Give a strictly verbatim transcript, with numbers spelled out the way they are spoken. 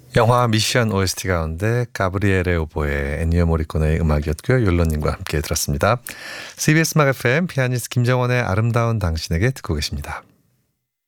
영화 미션 오에스티 가운데 가브리엘의 오보에 엔니오 모리코네의 음악이었고요. 욜로님과 함께 들었습니다. 씨비에스 음악 에프엠 피아니스트 김정원의 아름다운 당신에게 듣고 계십니다.